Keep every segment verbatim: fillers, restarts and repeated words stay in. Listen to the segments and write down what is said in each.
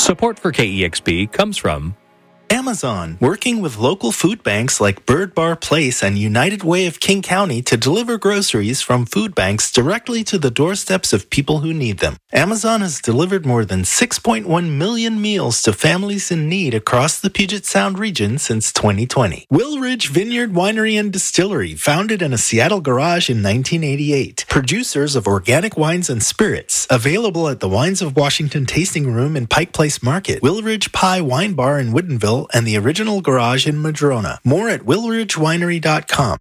Support for K E X P comes from Amazon, working with local food banks like Bird Bar Place and United Way of King County to deliver groceries from food banks directly to the doorsteps of people who need them. Amazon has delivered more than six point one million meals to families in need across the Puget Sound region since twenty twenty. Willridge Vineyard Winery and Distillery, founded in a Seattle garage in nineteen eighty-eight. Producers of organic wines and spirits, available at the Wines of Washington Tasting Room in Pike Place Market, Willridge Pie Wine Bar in Woodinville, and the original garage in Madrona. More at willridge winery dot com.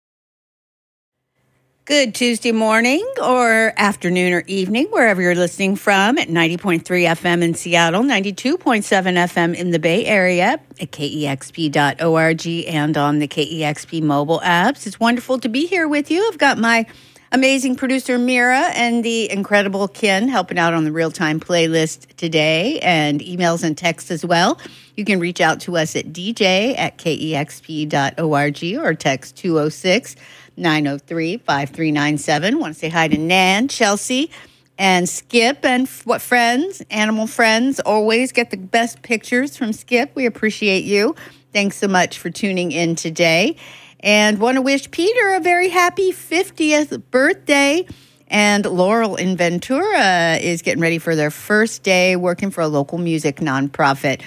Good Tuesday morning or afternoon or evening, wherever you're listening from, at ninety point three F M in Seattle, ninety-two point seven F M in the Bay Area, at K E X P dot org and on the K E X P mobile apps. It's wonderful to be here with you. I've got my amazing producer Mira and the incredible Ken helping out on the real-time playlist today, and emails and texts as well. You can reach out to us at d j at k e x p dot org or text two oh six, nine oh three, five three nine seven. Want to say hi to Nan, Chelsea, and Skip, and what friends, animal friends. Always get the best pictures from Skip. We appreciate you. Thanks so much for tuning in today. And want to wish Peter a very happy fiftieth birthday. And Laurel in Ventura is getting ready for their first day working for a local music nonprofit.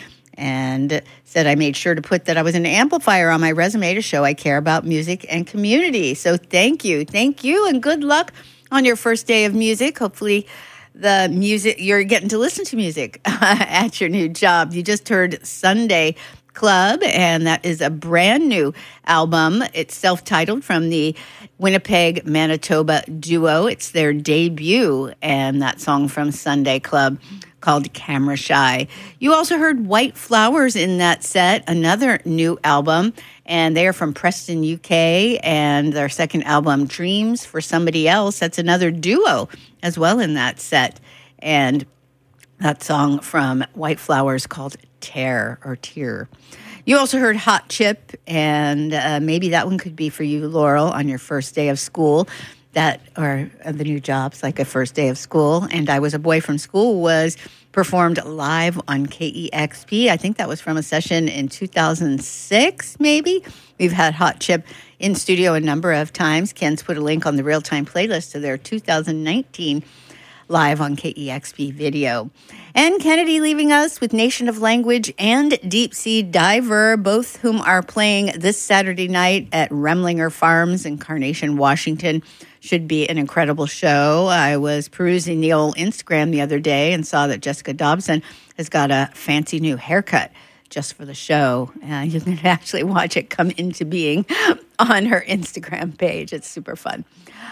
And said I made sure to put that I was an amplifier on my resume to show I care about music and community. So thank you. Thank you, and good luck on your first day of music. Hopefully the music, you're getting to listen to music at your new job. You just heard Sunday Club, and that is a brand new album. It's self-titled from the Winnipeg, Manitoba duo. It's their debut, and that song from Sunday Club called Camera Shy. You also heard White Flowers in that set, another new album, and they are from Preston, U K, and their second album, Dreams for Somebody Else, that's another duo as well in that set. And that song from White Flowers called Tear or Tear. You also heard Hot Chip, and uh, maybe that one could be for you, Laurel, on your first day of school. That, or uh, the new jobs, like a first day of school. And I Was a Boy from School was performed live on K E X P. I think that was from a session in two thousand six, maybe. We've had Hot Chip in studio a number of times. Ken's put a link on the real-time playlist to their two thousand nineteen live on K E X P video. And Kennedy leaving us with Nation of Language and Deep Sea Diver, both whom are playing this Saturday night at Remlinger Farms in Carnation, Washington. Should be an incredible show. I was perusing the old Instagram the other day and saw that Jessica Dobson has got a fancy new haircut just for the show. Uh, you can actually watch it come into being on her Instagram page. It's super fun.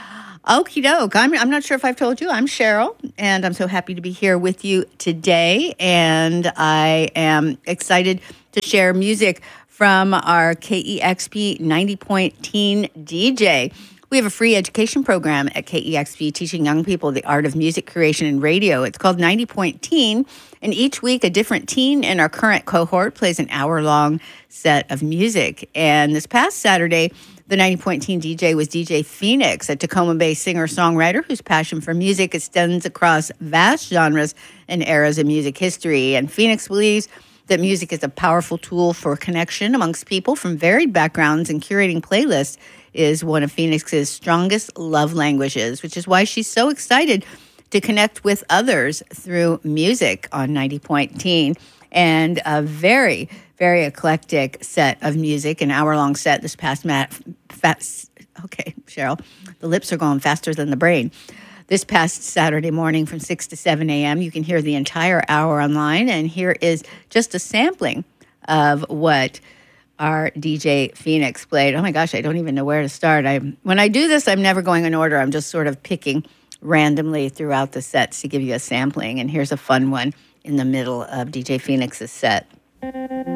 Okie doke. I'm, I'm not sure if I've told you, I'm Cheryl, and I'm so happy to be here with you today. And I am excited to share music from our K E X P ninety point teen D J. We have a free education program at K E X P teaching young people the art of music creation and radio. It's called ninety point teen, and each week a different teen in our current cohort plays an hour-long set of music. And this past Saturday, the ninety point teen D J was D J Phoenix, a Tacoma-based singer-songwriter whose passion for music extends across vast genres and eras of music history. And Phoenix believes that music is a powerful tool for connection amongst people from varied backgrounds, and curating playlists is one of Phoenix's strongest love languages, which is why she's so excited to connect with others through music on ninety point teen. And a very, very eclectic set of music, an hour-long set this past mat. Fast, okay, Cheryl, the lips are going faster than the brain. This past Saturday morning from six to seven a.m., you can hear the entire hour online, and here is just a sampling of what our D J Phoenix played. Oh my gosh, I don't even know where to start. I when I do this, I'm never going in order. I'm just sort of picking randomly throughout the sets to give you a sampling. And here's a fun one in the middle of D J Phoenix's set.